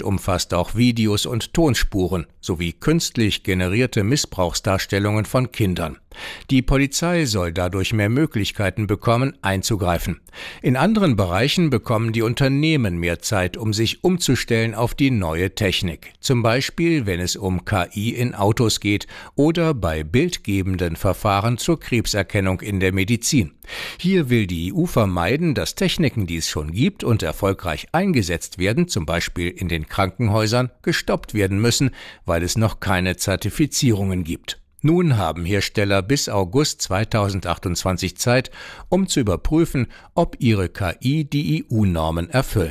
umfasst auch Videos und Tonspuren sowie künstlich generierte Missbrauchsdarstellungen von Kindern. Die Polizei soll dadurch mehr Möglichkeiten bekommen, einzugreifen. In anderen Bereichen bekommen die Unternehmen mehr Zeit, um sich umzustellen auf die neue Technik. Zum Beispiel, wenn es um KI in Autos geht oder bei bildgebenden Verfahren zur Krebserkennung in der Medizin. Hier will die EU vermeiden, dass Techniken, die es schon gibt und erfolgreich eingesetzt werden, zum Beispiel in den Krankenhäusern, gestoppt werden müssen, weil es noch keine Zertifizierungen gibt. Nun haben Hersteller bis August 2028 Zeit, um zu überprüfen, ob ihre KI die EU-Normen erfüllen.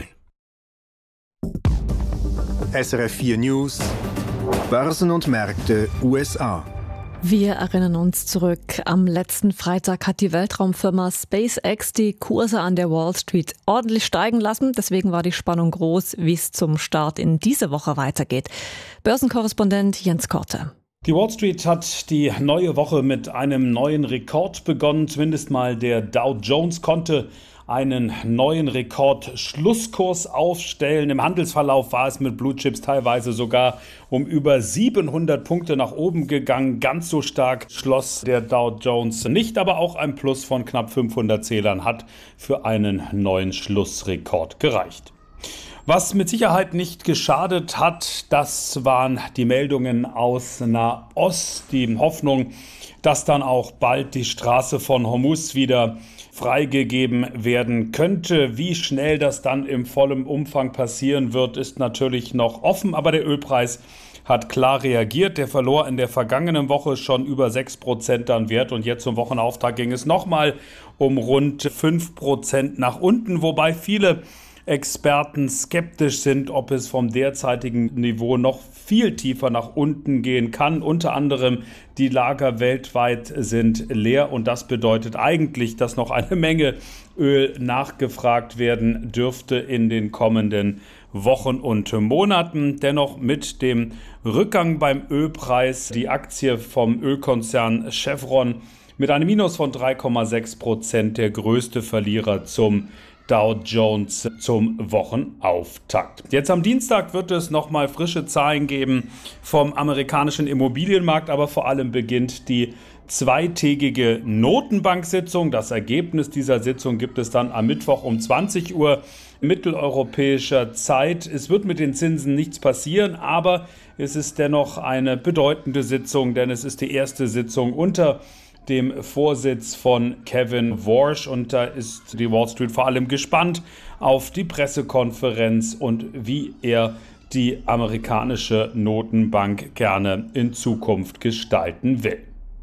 SRF 4 News, Börsen und Märkte USA. Wir erinnern uns zurück. Am letzten Freitag hat die Weltraumfirma SpaceX die Kurse an der Wall Street ordentlich steigen lassen. Deswegen war die Spannung groß, wie es zum Start in diese Woche weitergeht. Börsenkorrespondent Jens Korte. Die Wall Street hat die neue Woche mit einem neuen Rekord begonnen. Zumindest mal der Dow Jones konnte einen neuen Rekordschlusskurs aufstellen. Im Handelsverlauf war es mit Blue Chips teilweise sogar um über 700 Punkte nach oben gegangen. Ganz so stark schloss der Dow Jones nicht, aber auch ein Plus von knapp 500 Zählern hat für einen neuen Schlussrekord gereicht. Was mit Sicherheit nicht geschadet hat, das waren die Meldungen aus Nahost. Die Hoffnung, dass dann auch bald die Straße von Hormuz wieder freigegeben werden könnte. Wie schnell das dann im vollen Umfang passieren wird, ist natürlich noch offen. Aber der Ölpreis hat klar reagiert. Der verlor in der vergangenen Woche schon über 6% an Wert. Und jetzt zum Wochenauftakt ging es nochmal um rund 5% nach unten, wobei viele Experten skeptisch sind, ob es vom derzeitigen Niveau noch viel tiefer nach unten gehen kann. Unter anderem die Lager weltweit sind leer und das bedeutet eigentlich, dass noch eine Menge Öl nachgefragt werden dürfte in den kommenden Wochen und Monaten. Dennoch mit dem Rückgang beim Ölpreis die Aktie vom Ölkonzern Chevron mit einem Minus von 3,6% der größte Verlierer zum Dow Jones zum Wochenauftakt. Jetzt am Dienstag wird es nochmal frische Zahlen geben vom amerikanischen Immobilienmarkt, aber vor allem beginnt die zweitägige Notenbank-Sitzung. Das Ergebnis dieser Sitzung gibt es dann am Mittwoch um 20 Uhr mitteleuropäischer Zeit. Es wird mit den Zinsen nichts passieren, aber es ist dennoch eine bedeutende Sitzung, denn es ist die erste Sitzung unter dem Vorsitz von Kevin Warsh und da ist die Wall Street vor allem gespannt auf die Pressekonferenz und wie er die amerikanische Notenbank gerne in Zukunft gestalten will.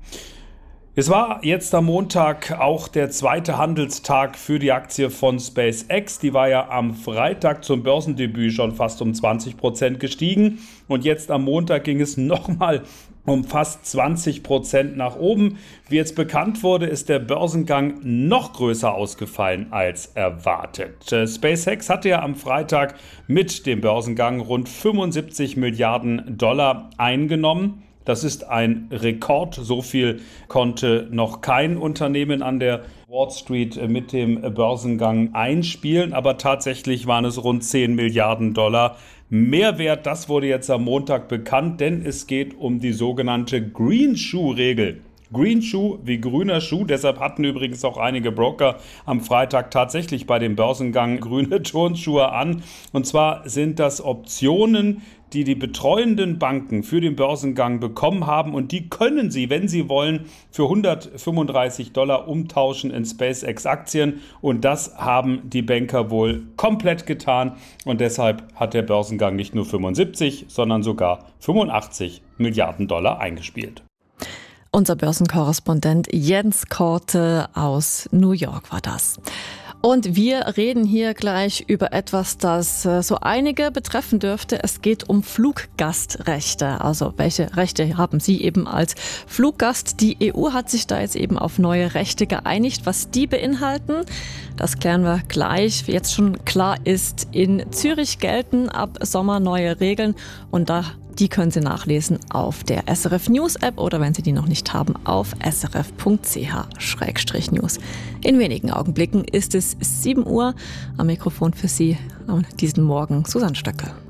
Es war jetzt am Montag auch der zweite Handelstag für die Aktie von SpaceX. Die war ja am Freitag zum Börsendebüt schon fast um 20% gestiegen und jetzt am Montag ging es nochmal um fast 20% nach oben. Wie jetzt bekannt wurde, ist der Börsengang noch größer ausgefallen als erwartet. SpaceX hatte ja am Freitag mit dem Börsengang rund 75 Milliarden Dollar eingenommen. Das ist ein Rekord. So viel konnte noch kein Unternehmen an der Wall Street mit dem Börsengang einspielen. Aber tatsächlich waren es rund 10 Milliarden Dollar Mehrwert. Das wurde jetzt am Montag bekannt, denn es geht um die sogenannte Green Shoe-Regel. Green Shoe wie grüner Schuh, deshalb hatten übrigens auch einige Broker am Freitag tatsächlich bei dem Börsengang grüne Turnschuhe an. Und zwar sind das Optionen, die die betreuenden Banken für den Börsengang bekommen haben und die können sie, wenn sie wollen, für $135 umtauschen in SpaceX-Aktien und das haben die Banker wohl komplett getan und deshalb hat der Börsengang nicht nur 75, sondern sogar 85 Milliarden Dollar eingespielt. Unser Börsenkorrespondent Jens Korte aus New York war das. Und wir reden hier gleich über etwas, das so einige betreffen dürfte. Es geht um Fluggastrechte. Also welche Rechte haben Sie eben als Fluggast? Die EU hat sich da jetzt eben auf neue Rechte geeinigt. Was die beinhalten, das klären wir gleich. Wie jetzt schon klar ist, in Zürich gelten ab Sommer neue Regeln und die können Sie nachlesen auf der SRF News App oder wenn Sie die noch nicht haben, auf srf.ch/news. In wenigen Augenblicken ist es 7 Uhr. Am Mikrofon für Sie diesen Morgen Susanne Stöckel.